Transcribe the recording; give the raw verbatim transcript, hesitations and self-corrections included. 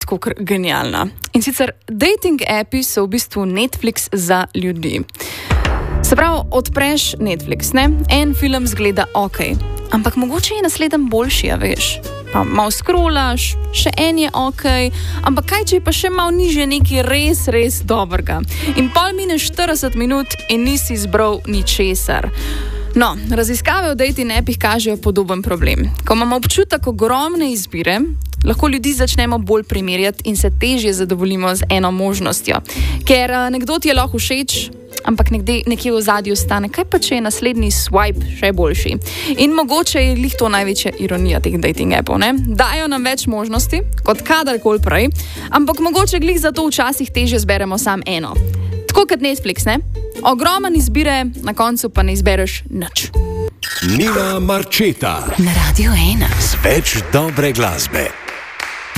tako genialna. In sicer dating api so v bistvu Netflix za ljudi. Se pravi, odpreš Netflix, ne? En film zgleda ok, ampak mogoče je naslednji boljši, a veš. Pa malo scrollaš, še en je ok, ampak kaj če je pa še malo nižje nekaj res, res dobrega. In pol mine štirideset minut in nisi izbral ničesar. No, raziskave o dating appih kažejo podoben problem. Ko imamo občutek ogromne izbire, lahko ljudi začnemo bolj primerjati in se težje zadovoljimo z eno možnostjo. Ker nekdo ti je lahko všeč, ampak nekde, nekje v zadju ostane, kaj pa če je naslednji swipe še boljši. In mogoče je glih to največja ironija teh dating appov, ne? Dajo nam več možnosti, kot kadarkoli prej, ampak mogoče glih zato včasih težje zberemo sam eno. Tako kot Netflix, ne? Ogromen izbire, na koncu pa ne izbereš nič. Nina Marčeta na Radio ena. Z več dobre glasbe.